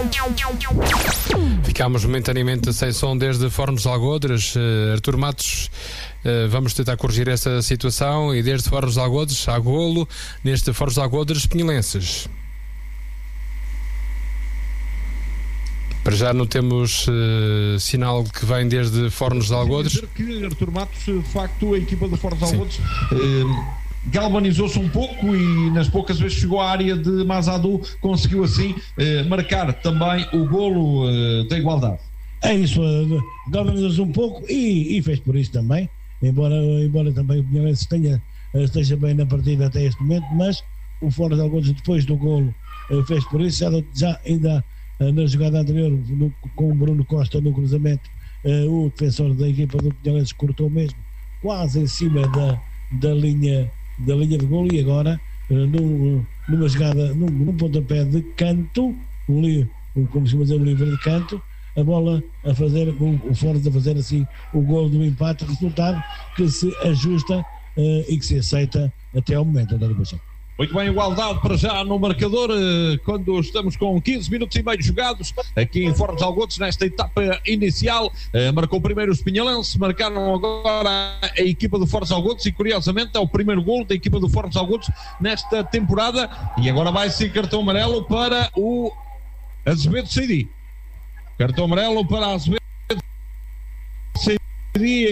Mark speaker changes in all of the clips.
Speaker 1: Ficámos momentaneamente sem som desde Fornos de Algodres. Artur Matos, vamos tentar corrigir essa situação. E desde Fornos de Algodres, há golo neste Fornos de Algodres Penhilenses. Para já não temos sinal que vem desde Fornos de Algodres.
Speaker 2: Dizer que Artur Matos, de facto, a equipa do Fornos de Algodres galvanizou-se um pouco e nas poucas vezes chegou à área de Mazadou, conseguiu assim marcar também o golo da igualdade.
Speaker 3: É isso, galvanizou-se um pouco e fez por isso também, embora também o Pinheirense esteja bem na partida até este momento, mas o Fornos de Algodres depois do golo fez por isso, já ainda na jogada anterior com o Bruno Costa no cruzamento, o defensor da equipa do Pinheirense cortou mesmo quase em cima da linha de golo, e agora numa jogada, num pontapé de canto, como se chama dizer, um livre de canto, a bola a fazer, o Fornos a fazer assim o golo do empate, resultado que se ajusta e que se aceita até ao momento, André Pacheco.
Speaker 2: Muito bem, igualdade para já no marcador, quando estamos com 15 minutos e meio jogados aqui em Fornos de Algodres, nesta etapa inicial. Marcou primeiro os Pinhalenses, marcaram agora a equipa do Fornos de Algodres, e curiosamente é o primeiro golo da equipa do Fornos de Algodres nesta temporada, e agora vai ser cartão amarelo para o Azevedo Seidi. Cartão amarelo para Azevedo Seidi,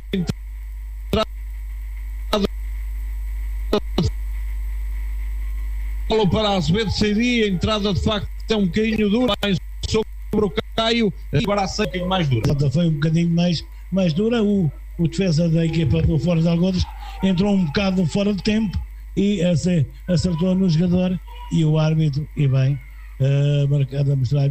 Speaker 2: para Azevedo Seidi, a entrada de facto é um bocadinho dura, mais sobre o Caio, e agora a um bocadinho mais dura.
Speaker 3: Foi um bocadinho mais dura, o defesa da equipa do Fornos de Algodres entrou um bocado fora de tempo e acertou no jogador, e o árbitro, e bem, marcado a mostrar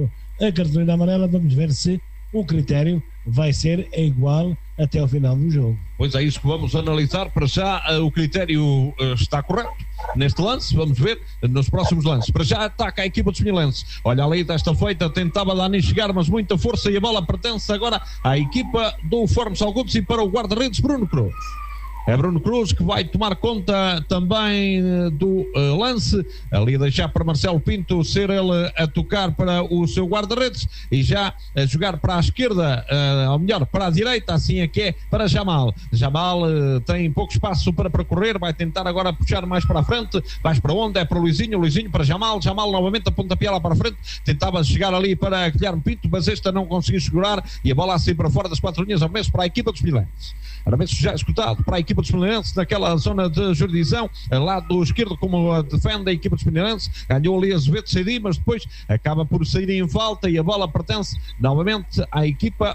Speaker 3: a cartolina amarela. Vamos ver se o critério vai ser igual até ao final do jogo.
Speaker 2: Pois é, isso que vamos analisar. Para já o critério está correto neste lance, vamos ver nos próximos lances. Para já ataca a equipa dos Pinhalenses. Olha ali, desta feita, tentava Dani chegar, mas muita força, e a bola pertence agora à equipa do Fornos de Algodres e para o guarda-redes Bruno Cruz. É Bruno Cruz que vai tomar conta também do lance, ali a deixar para Marcelo Pinto ser ele a tocar para o seu guarda-redes, e já a jogar para a esquerda, ou melhor, para a direita, assim é que é, para Jamal. Jamal tem pouco espaço para percorrer, vai tentar agora puxar mais para a frente. Vais para onde? É para o Luizinho para Jamal. Jamal novamente a pontapé lá para a frente, tentava chegar ali para Guilherme Pinto, mas esta não conseguiu segurar, e a bola assim para fora das quatro linhas, arremesso para a equipa dos Pinhalenses. Arremesso já escutado para a equipa dos Pinhalenses naquela zona de jurisdição, lado esquerdo, como defende a equipa dos Pinhalenses. Ganhou ali Azevedo Seidi, mas depois acaba por sair em falta, e a bola pertence novamente à equipa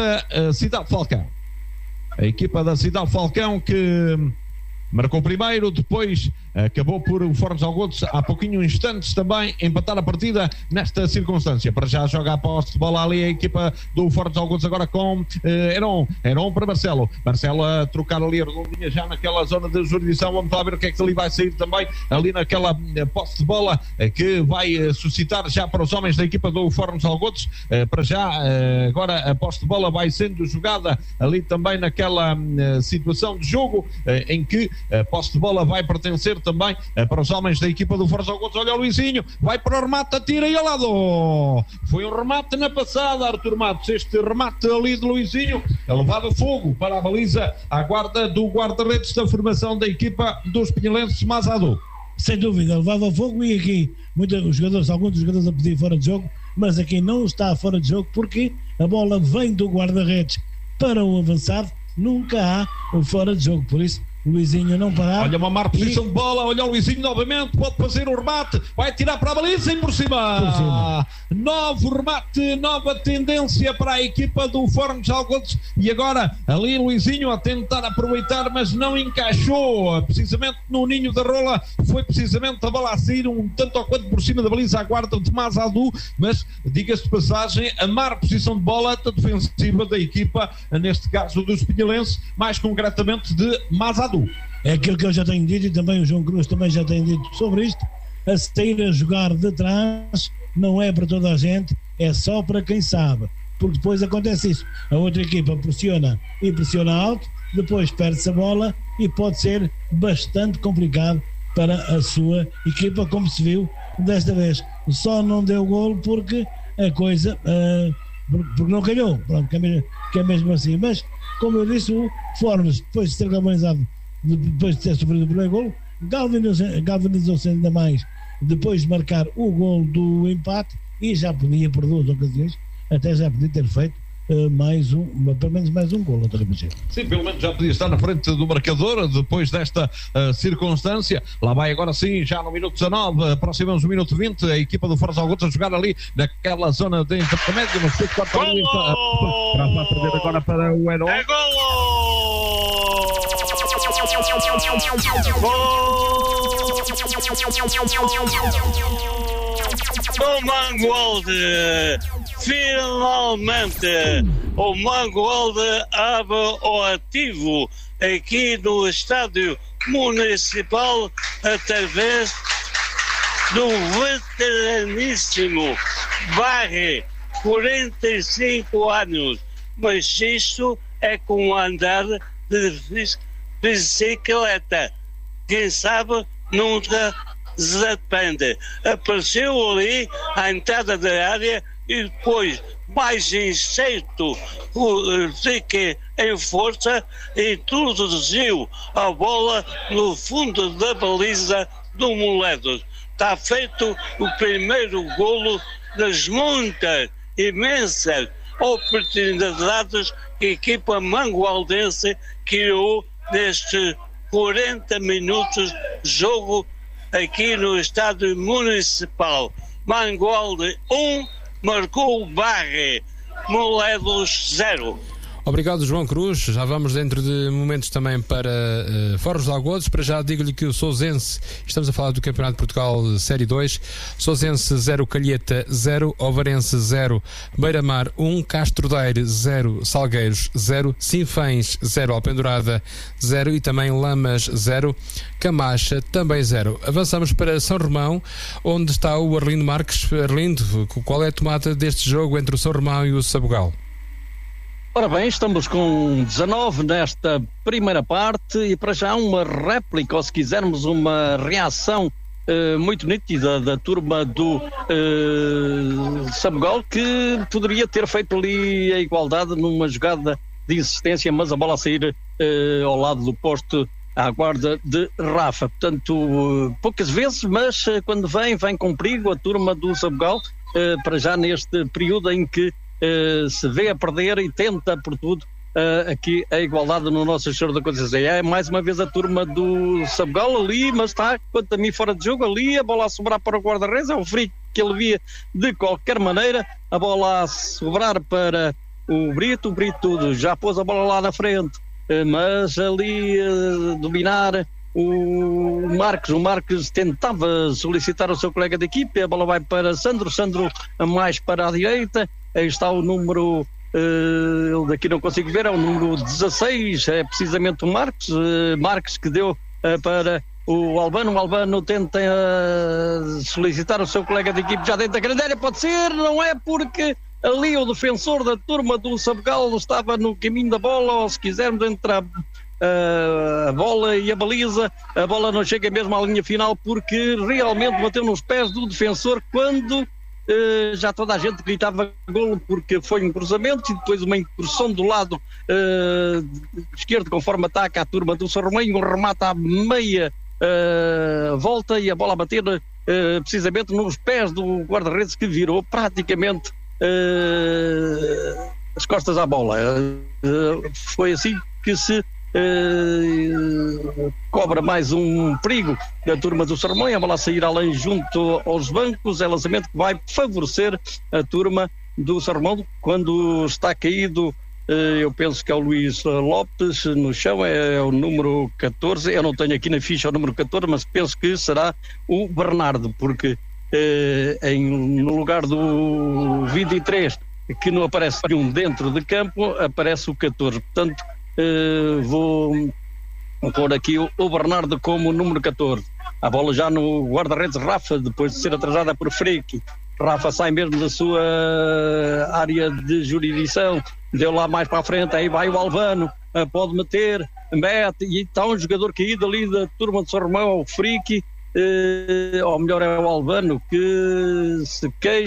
Speaker 2: da Cidade de Falcão. A equipa da Cidade de Falcão que marcou primeiro, depois acabou por o Fornos de Algodres há pouquinho instantes também empatar a partida nesta circunstância. Para já joga a posse de bola ali a equipa do Fornos de Algodres, agora com Heron para Marcelo a trocar ali a redondinha já naquela zona de jurisdição. Vamos lá ver o que é que ali vai sair também, ali naquela posse de bola que vai suscitar já para os homens da equipa do Fornos de Algodres. Para já agora a posse de bola vai sendo jogada ali também naquela situação de jogo em que a posse de bola vai pertencer também para os homens da equipa do Fornos de Algodres. Olha o Luizinho, vai para o remate, atira e ao lado. Foi um remate na passada, Artur Matos. Este remate ali de Luizinho é levado fogo para a baliza, à guarda do guarda-redes da formação da equipa dos Pinhalenses, Mazadou.
Speaker 3: Sem dúvida, levava fogo, e aqui alguns dos jogadores a pedir fora de jogo, mas aqui não está fora de jogo, porque a bola vem do guarda-redes para o avançado, nunca há o fora de jogo, por isso Luizinho não parar.
Speaker 2: Olha uma má posição de bola, olha o Luizinho novamente, pode fazer o remate, vai tirar para a baliza e por cima. Novo remate, nova tendência para a equipa do Fornos de Algodres, e agora ali Luizinho a tentar aproveitar, mas não encaixou, precisamente no ninho da rola, foi precisamente a bola a sair um tanto ou quanto por cima da baliza, à guarda de Mazadou, mas diga-se de passagem, a má posição de bola da defensiva da equipa, neste caso dos Pinhalenses, mais concretamente de Mazadou.
Speaker 3: É aquilo que eu já tenho dito, e também o João Cruz também já tem dito sobre isto: a sair a jogar de trás não é para toda a gente, é só para quem sabe, porque depois acontece isso, a outra equipa pressiona alto, depois perde-se a bola e pode ser bastante complicado para a sua equipa, como se viu desta vez. Só não deu golo porque a coisa, porque não calhou, pronto, que é mesmo assim. Mas, como eu disse, o Fornos, depois de ser galvanizado, depois de ter sofrido o primeiro golo, galvanizou-se ainda mais depois de marcar o golo do empate, e já podia, por 2 ocasiões, até já podia ter feito pelo menos mais um golo.
Speaker 2: Sim, pelo menos já podia estar na frente do marcador depois desta circunstância. Lá vai agora sim, já no minuto 19, aproximamos o minuto 20, a equipa do Fornos Algodos a jogar ali naquela zona de intermédio, no segundo quarto ali para perder agora para o Herói.
Speaker 4: É golo! O Mangualde, finalmente o Mangualde abre o ativo aqui no estádio municipal através do veteraníssimo Barre, 45 anos, mas isto é com andar de bicicleta, quem sabe nunca depende. Apareceu ali à entrada da área e depois mais incerto fica em força e introduziu a bola no fundo da baliza do Moledos. Está feito o primeiro golo das muitas, imensas oportunidades que a equipa mangualdense criou nestes 40 minutos de jogo aqui no estádio municipal. Mangualde 1, marcou o Barre, Moledos 0.
Speaker 1: Obrigado, João Cruz. Já vamos dentro de momentos também para Fornos de Algodos. Para já digo-lhe que o Sousense, estamos a falar do Campeonato de Portugal Série 2, Sousense 0, Calheta 0, Ovarense 0, Beira-Mar 1, Castro Daire 0, Salgueiros 0, Sinfães 0, Alpendurada 0 e também Lamas 0, Camacha também 0. Avançamos para São Romão, onde está o Arlindo Marques. Arlindo, qual é a tomada deste jogo entre o São Romão e o Sabugal?
Speaker 5: Ora bem, estamos com 19 nesta primeira parte e para já uma réplica, ou se quisermos uma reação muito nítida da turma do Sabugal, que poderia ter feito ali a igualdade numa jogada de insistência, mas a bola a sair ao lado do posto à guarda de Rafa. Portanto, poucas vezes, mas quando vem com perigo a turma do Sabugal, para já neste período em que se vê a perder e tenta por tudo aqui a igualdade no nosso Senhor da Conceição. É mais uma vez a turma do Sabugal ali, mas está, quanto a mim, fora de jogo ali, a bola a sobrar para o guarda-redes, é o Frico que ele via de qualquer maneira, a bola a sobrar para o Brito já pôs a bola lá na frente, mas ali dominar o Marques tentava solicitar o seu colega de equipe, a bola vai para Sandro mais para a direita. Aí está o número, ele daqui não consigo ver, é o número 16, é precisamente o Marques que deu para o Albano tenta solicitar o seu colega de equipe já dentro da grande área, pode ser, não é, porque ali o defensor da turma do Sabugal estava no caminho da bola, ou se quisermos entre a bola e a baliza, a bola não chega mesmo à linha final porque realmente bateu nos pés do defensor quando já toda a gente gritava golo, porque foi um cruzamento e depois uma incursão do lado esquerdo, conforme ataca a turma do São Romão, um remate à meia volta e a bola a bater precisamente nos pés do guarda-redes, que virou praticamente as costas à bola. Foi assim que se cobra mais um perigo da turma do São Romão, a bola a sair além junto aos bancos, é lançamento que vai favorecer a turma do São Romão quando está caído. Eu penso que é o Luís Lopes no chão, é o número 14, eu não tenho aqui na ficha o número 14, mas penso que será o Bernardo, porque no lugar do 23, que não aparece nenhum dentro de campo, aparece o 14, portanto vou pôr aqui o Bernardo como número 14. A bola já no guarda-redes Rafa, depois de ser atrasada por Freque. Rafa sai mesmo da sua área de jurisdição, deu lá mais para a frente, aí vai o Albano, pode meter, mete, e está um jogador caído ali da turma de São Romão, o Freque, ou melhor é o Albano, que se queixa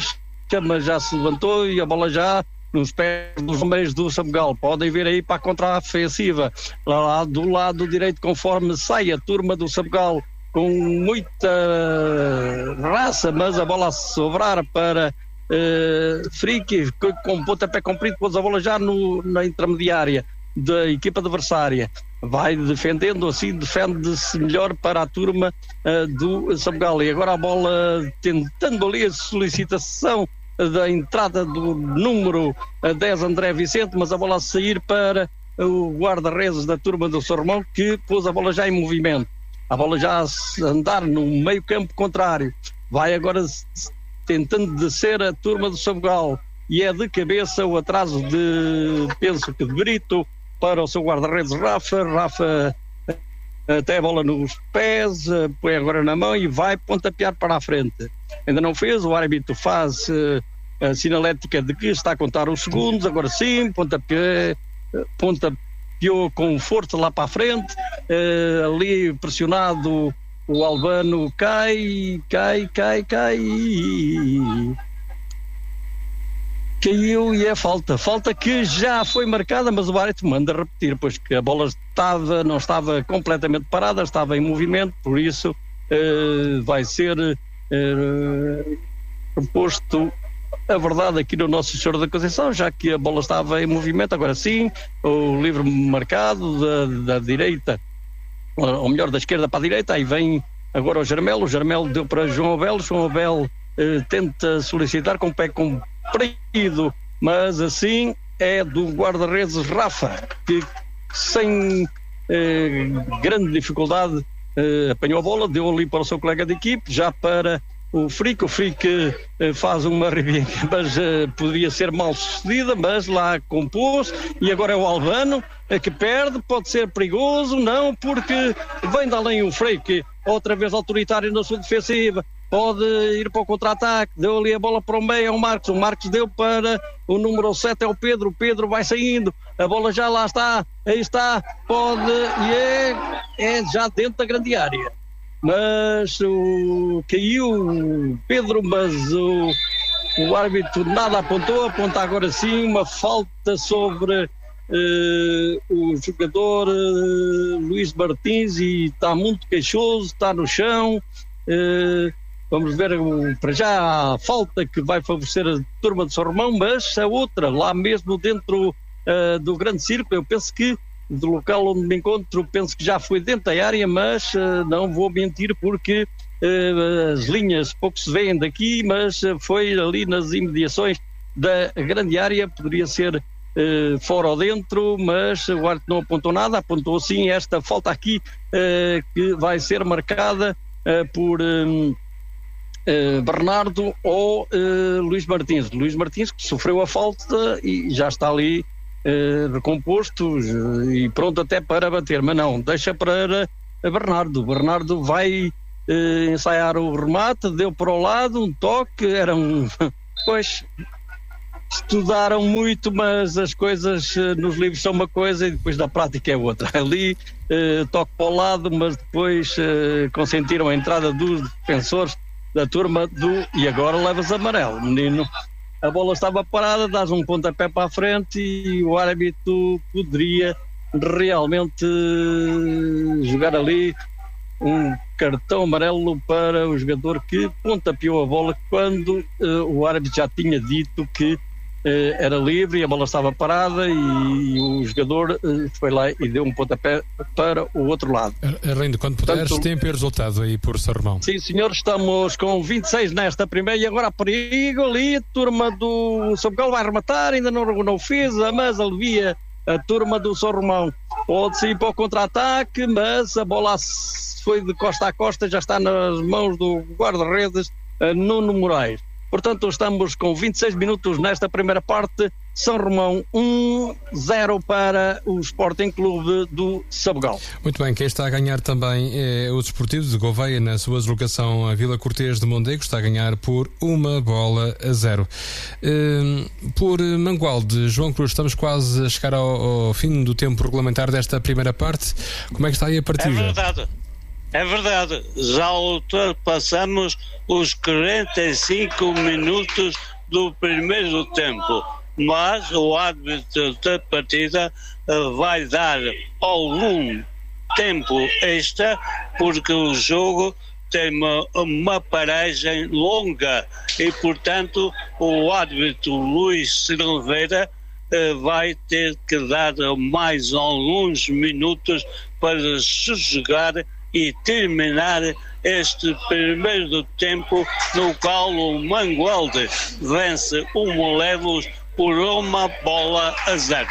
Speaker 5: mas já se levantou e a bola já nos pés dos homens do Sabugal. Podem vir aí para a contra-ofensiva. Lá do lado direito, conforme sai a turma do Sabugal, com muita raça, mas a bola a sobrar para Frick, com pontapé comprido, pôs a bola já na intermediária da equipa adversária. Vai defendendo, assim defende-se melhor para a turma do Sabugal. E agora a bola tentando ali a solicitação da entrada do número 10 André Vicente, mas a bola a sair para o guarda-redes da turma do Sormão, que pôs a bola já em movimento. A bola já a andar no meio campo contrário. Vai agora tentando descer a turma do Sabugal, e é de cabeça o atraso penso que de Brito, para o seu guarda-redes Rafa até a bola nos pés, põe agora na mão e vai pontapear para a frente. Ainda não fez, o árbitro faz a sinalética de que está a contar os segundos, agora sim, pontapeou com força lá para a frente, ali pressionado o Albano cai, caiu e é falta que já foi marcada, mas o árbitro manda repetir, pois que a bola não estava completamente parada, estava em movimento, por isso vai ser proposto a verdade aqui no Nosso Senhor da Conceição, já que a bola estava em movimento. Agora sim, o livre marcado da direita, ou melhor, da esquerda para a direita, aí vem agora o Jarmel deu para João Abel tenta solicitar com o pé comprido, mas assim é do guarda-redes Rafa, que sem grande dificuldade apanhou a bola, deu ali para o seu colega de equipe, já para o Frick faz uma revinha, mas poderia ser mal sucedida, mas lá compôs, e agora é o Albano que perde, pode ser perigoso, não, porque vem de além o Frick, outra vez autoritário na sua defensiva, pode ir para o contra-ataque, deu ali a bola para o meio, o Marcos deu para o número 7, é o Pedro vai saindo, a bola já lá está, aí está, pode, e é já dentro da grande área. Mas caiu o Pedro, mas o árbitro nada aponta agora sim uma falta sobre o jogador Luís Martins, e está muito queixoso, está no chão. Vamos ver para já a falta que vai favorecer a turma de São Romão, mas a outra lá mesmo dentro do grande círculo, eu penso que do local onde me encontro, penso que já foi dentro da área, mas não vou mentir porque as linhas pouco se veem daqui, mas foi ali nas imediações da grande área, poderia ser fora ou dentro, mas o árbitro não apontou nada, apontou sim esta falta aqui que vai ser marcada por Bernardo ou Luís Martins, que sofreu a falta e já está ali recomposto e pronto até para bater, mas não, deixa para Bernardo vai ensaiar o remate, deu para o lado um toque, pois estudaram muito, mas as coisas nos livros são uma coisa e depois da prática é outra. Ali toque para o lado, mas depois consentiram a entrada dos defensores da turma e agora levas amarelo, menino. A bola estava parada, dás um pontapé para a frente e o árbitro poderia realmente jogar ali um cartão amarelo para o jogador que pontapeou a bola quando o árbitro já tinha dito que era livre e a bola estava parada, e o jogador foi lá e deu um pontapé para o outro lado.
Speaker 1: Arlindo, quando puderes, tempo e resultado aí por São Romão.
Speaker 5: Sim, senhor, estamos com 26 nesta primeira e agora perigo ali, a turma do Sabugal vai rematar, ainda não fez, mas alivia a turma do São Romão. Pode sair para o contra-ataque, mas a bola foi de costa a costa, já está nas mãos do guarda-redes Nuno Moraes. Portanto, estamos com 26 minutos nesta primeira parte. São Romão 1-0 para o Sporting Clube do Sabugal.
Speaker 1: Muito bem, quem está a ganhar também é o Desportivo de Gouveia na sua deslocação a Vila Cortês de Mondego, está a ganhar por 1-0. Por Mangualde, João Cruz, estamos quase a chegar ao fim do tempo regulamentar desta primeira parte. Como é que está aí a partida?
Speaker 4: É verdade, já ultrapassamos os 45 minutos do primeiro tempo, mas o árbitro da partida vai dar algum tempo extra, porque o jogo tem uma paragem longa e, portanto, o árbitro Luís Silveira vai ter que dar mais alguns minutos para sossegar e terminar este primeiro tempo, no qual o Mangualde vence o Molelos por 1-0.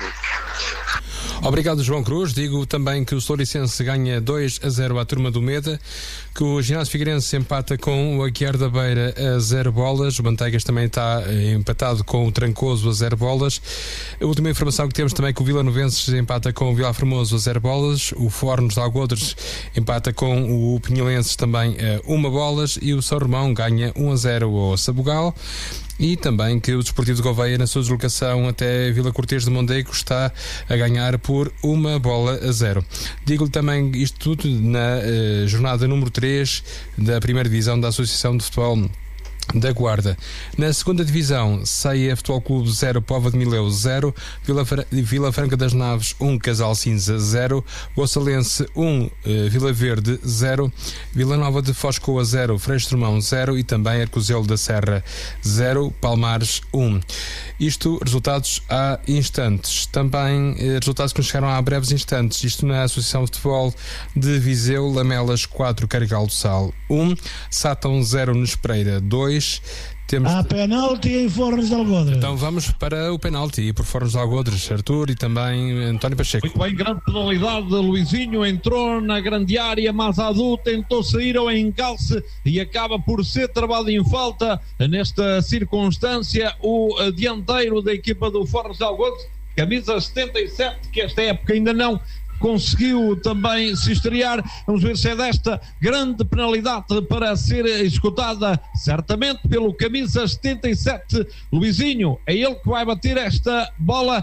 Speaker 1: Obrigado, João Cruz. Digo também que o Floricense ganha 2-0 à turma do Meda, que o Ginásio Figueirense empata com o Aguiar da Beira a 0 bolas, o Manteigas também está empatado com o Trancoso a 0 bolas. A última informação que temos também é que o Vila Novenses empata com o Vila Formoso a 0 bolas, o Fornos de Algodres empata com o Pinhalenses também a 1 bolas e o São Romão ganha 1-0 ao Sabugal. E também que o Desportivo de Gouveia, na sua deslocação até Vila Cortês de Mondego, está a ganhar por 1-0. Digo-lhe também isto tudo na jornada número 3 da primeira divisão da Associação de Futebol da Guarda. Na segunda divisão, Ceia Futebol Clube 0, Póvoa de Mileu 0, Vila Franca das Naves 1, Casal Cinza 0, Gonçalense 1, Vila Verde 0, Vila Nova de Foscoa 0, Freixo Tromão 0 e também Arcozelo da Serra 0, Palmares 1. Isto, resultados há instantes. Também resultados que nos chegaram há breves instantes. Isto na Associação de Futebol de Viseu, Lamelas 4, Carregal do Sal 1, Sátão 0, Nespreira 2. Temos...
Speaker 3: Há penalti em Fornos de Algodres.
Speaker 1: Então vamos para o penalti por Fornos de Algodres, Arthur e também António Pacheco.
Speaker 2: Muito bem, grande penalidade. Luizinho entrou na grande área, Mazadu tentou sair ao encalce e acaba por ser travado em falta. Nesta circunstância, o dianteiro da equipa do Fornos de Algodres, camisa 77, que esta época ainda não conseguiu também se estrear. Vamos ver se é desta grande penalidade para ser executada certamente pelo camisa 77, Luizinho. É ele que vai bater esta bola.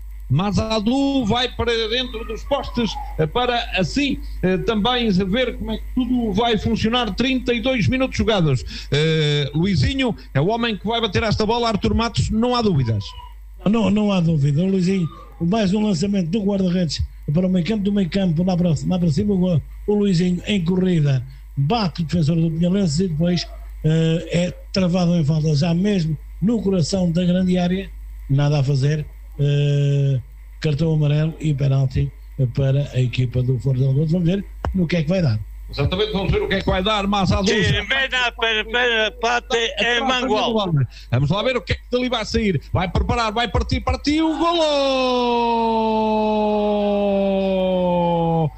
Speaker 2: Mazadu vai para dentro dos postes para assim também ver como é que tudo vai funcionar. 32 minutos jogados. Luizinho é o homem que vai bater esta bola. Arthur Matos, não há dúvidas.
Speaker 3: Não há dúvida. O Luizinho, mais um lançamento do guarda-redes para o meio campo, do meio campo lá para cima, o Luizinho em corrida bate o defensor do Pinhalense e depois é travado em falta já mesmo no coração da grande área. Nada a fazer, cartão amarelo e penalti para a equipa do Fornos de Algodres. Vamos ver no que é que vai dar.
Speaker 2: Exatamente, vamos ver o que é que vai dar. Mas a
Speaker 4: primeira parte é Mangual.
Speaker 2: Vamos lá ver o que é que dali vai sair. Vai preparar, vai partiu, golo!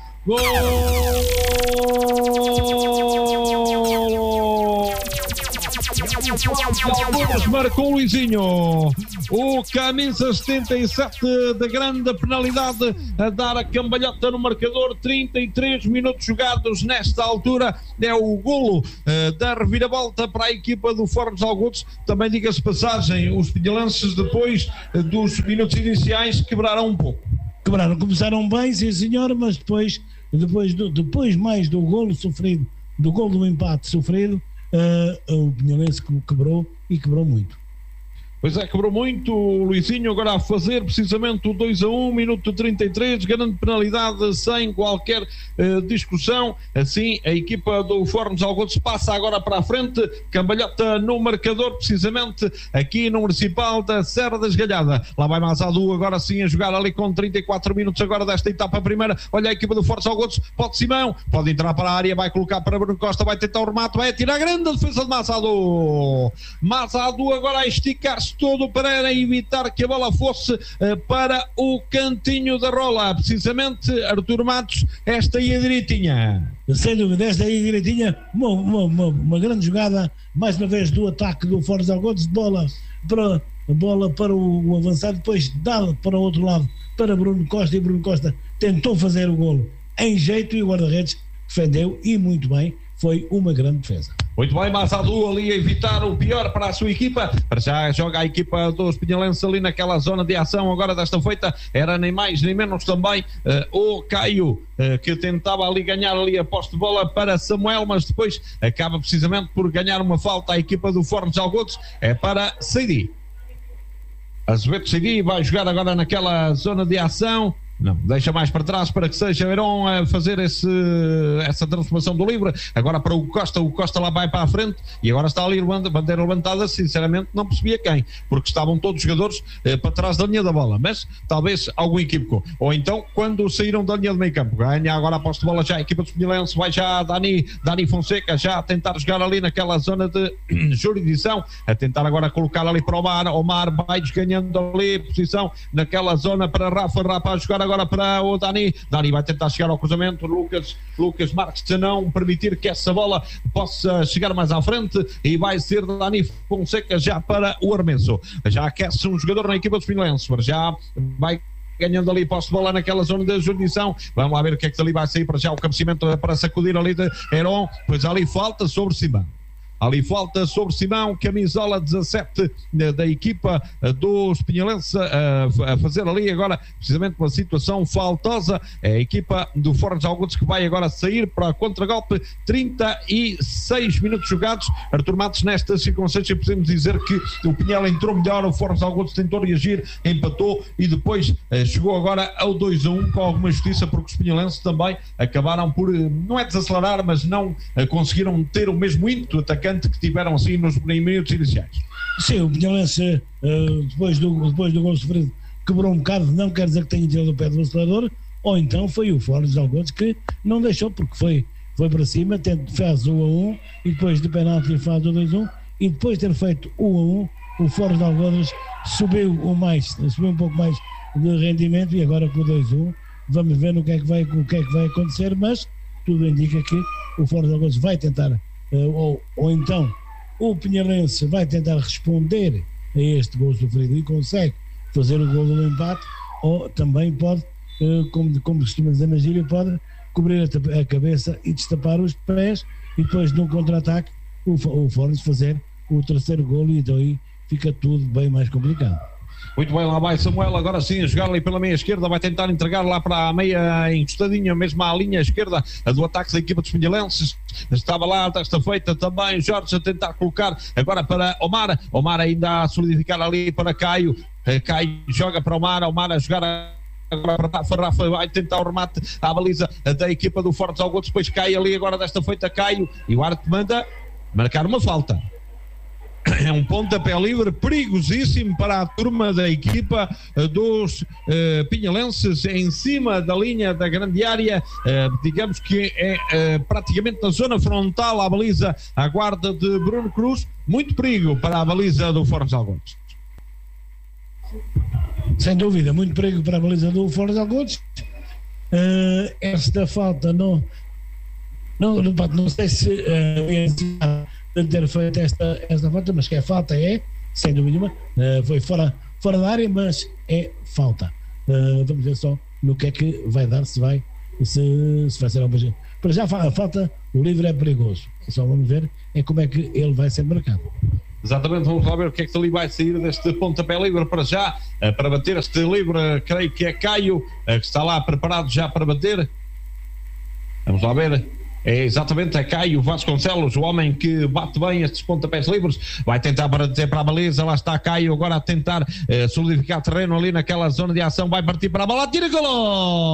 Speaker 2: Marcou o Luizinho, o camisa 77 da grande penalidade, a dar a cambalhota no marcador. 33 minutos jogados nesta altura, é o golo da reviravolta para a equipa do Fornos de Algodres. Também diga-se passagem, os pinhalenses depois dos minutos iniciais quebraram um pouco.
Speaker 3: Começaram bem, sim senhor, mas depois mais do golo sofrido, do golo do empate sofrido, o Pinhalense quebrou e quebrou muito.
Speaker 2: Pois é, quebrou muito o Luizinho, agora a fazer precisamente o 2-1, minuto 33, grande penalidade sem qualquer discussão. Assim, a equipa do Fornos de Algodres passa agora para a frente, cambalhota no marcador, precisamente aqui no Municipal da Serra da Esgalhada. Lá vai Mazadu agora sim a jogar ali com 34 minutos agora desta etapa primeira. Olha a equipa do Fornos de Algodres, pode Simão, pode entrar para a área, vai colocar para Bruno Costa, vai tentar o remate, vai atirar a grande defesa de Mazadu. Mazadu agora a esticar-se todo para evitar que a bola fosse para o cantinho da rola. Precisamente, Artur Matos, esta aí a direitinha.
Speaker 3: Sem dúvida, esta aí direitinha, uma grande jogada, mais uma vez do ataque do Fornos de Algodres, bola para o avançado, depois dá para o outro lado para Bruno Costa, e Bruno Costa tentou fazer o golo em jeito e o guarda-redes defendeu e muito bem, foi uma grande defesa.
Speaker 2: Muito bem, Mazadu ali a evitar o pior para a sua equipa. Para já joga a equipa dos Pinhalenses ali naquela zona de ação agora desta feita. Era nem mais nem menos também o Caio que tentava ali ganhar ali a posse de bola para Samuel, mas depois acaba precisamente por ganhar uma falta. A equipa do Fornos de Algodos é para Seidi. Azevedo Seidi vai jogar agora naquela zona de ação. Não, deixa mais para trás para que seja Heron a fazer essa transformação do livre. Agora para o Costa lá vai para a frente e agora está ali bandeira levantada. Sinceramente não percebia quem, porque estavam todos os jogadores para trás da linha da bola, mas talvez algum equívoco. Ou então quando saíram da linha do meio campo. Ganha agora a posse de bola já a equipa dos Pinhalenses, vai já Dani Fonseca já a tentar jogar ali naquela zona de jurisdição, a tentar agora colocar ali para Omar vai desganhando ali posição naquela zona para Rafa a jogar agora para o Dani vai tentar chegar ao cruzamento. Lucas Marques a não permitir que essa bola possa chegar mais à frente e vai ser Dani Fonseca já para o arremesso. Já aquece um jogador na equipa dos Pinhalenses, já vai ganhando ali posse de bola naquela zona de jurisdição. Vamos lá ver o que é que ali vai sair. Para já o cabeceamento para sacudir ali de Heron, pois ali falta sobre Simão. Ali falta sobre Simão, camisola 17 da equipa dos Pinhalenses a fazer ali agora precisamente uma situação faltosa. É a equipa do Fornos de Algodos que vai agora sair para contragolpe. 36 minutos jogados. Artur Matos, nesta circunstância podemos dizer que o Pinhel entrou melhor, o Fornos de Algodos tentou reagir, empatou e depois chegou agora ao 2-1 com alguma justiça, porque os pinhalenses também acabaram por, não é desacelerar, mas não conseguiram ter o mesmo ímpeto atacante que tiveram assim nos minutos iniciais.
Speaker 3: Sim, o Pinhalense depois do gol sofrido quebrou um bocado, não quer dizer que tenha tirado o pé do acelerador, ou então foi o Fornos de Algodos que não deixou, porque foi para cima, fez o 1-1 e depois de penalti faz o 2-1 e depois de ter feito o 1-1 o Fornos de Algodos subiu um pouco mais de rendimento e agora com o 2-1 vamos ver o que é que vai acontecer, mas tudo indica que o Fornos de Algodos vai tentar ou então o Pinhalense vai tentar responder a este gol sofrido e consegue fazer o gol do empate, ou também pode, como costuma dizer na gíria, pode cobrir a cabeça e destapar os pés e depois num contra-ataque o Fornos fazer o terceiro gol e então aí fica tudo bem mais complicado.
Speaker 2: Muito bem, lá vai Samuel, agora sim a jogar ali pela meia esquerda, vai tentar entregar lá para a meia encostadinha, mesmo à linha esquerda do ataque da equipa dos Pinhalenses. Estava lá desta feita também Jorge a tentar colocar agora para Omar ainda a solidificar ali para Caio. Caio joga para Omar a jogar agora para Rafa vai tentar o remate à baliza da equipa do Fortes Algodos, depois cai ali agora desta feita Caio e o árbitro manda marcar uma falta. É um pontapé livre perigosíssimo para a turma da equipa dos Pinhalenses em cima da linha da grande área, digamos que é praticamente na zona frontal à baliza, à guarda de Bruno Cruz. Muito perigo para a baliza do Fornos de Algodos.
Speaker 3: Sem dúvida, muito perigo para a baliza do Fornos de Algodos. Esta falta não sei se de ter feito esta falta, mas que é falta, sem dúvida nenhuma, foi fora da área, mas é falta. Vamos ver só no que é que vai dar, se vai ser alguma coisa. Para já a falta, o livre é perigoso, só vamos ver como é que ele vai ser marcado.
Speaker 2: Exatamente, vamos lá ver o que é que ali vai sair deste pontapé livre para já, para bater este livre, creio que é Caio, que está lá preparado já para bater. Vamos lá ver. É exatamente, é Caio Vasconcelos, o homem que bate bem estes pontapés livres, vai tentar bater para a baliza, lá está Caio agora a tentar solidificar terreno ali naquela zona de ação, vai partir para a bola, tira golo!